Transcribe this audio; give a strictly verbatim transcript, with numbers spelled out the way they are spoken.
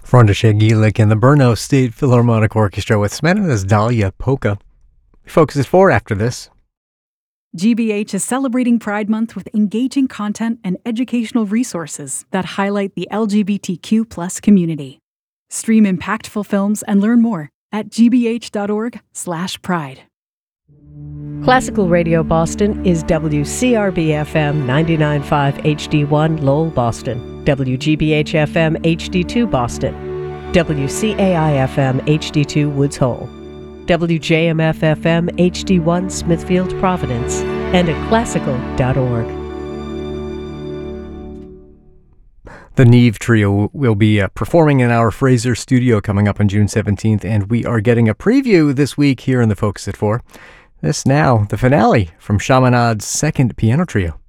Frondische Gielik and the Brno State Philharmonic Orchestra with Smetana's Dahlia Polka. Focus is four after this. G B H is celebrating Pride Month with engaging content and educational resources that highlight the L G B T Q plus community. Stream impactful films and learn more at gbh.org slash pride. Classical Radio Boston is W C R B F M ninety-nine point five H D one Lowell, Boston, W G B H F M H D two Boston, W C A I F M H D two Woods Hole, W J M F F M H D one Smithfield, Providence, and at classical dot org. The Neve Trio will be uh, performing in our Fraser studio coming up on June seventeenth, and we are getting a preview this week here in the Focus at four. This now, the finale from Chaminades' second piano trio.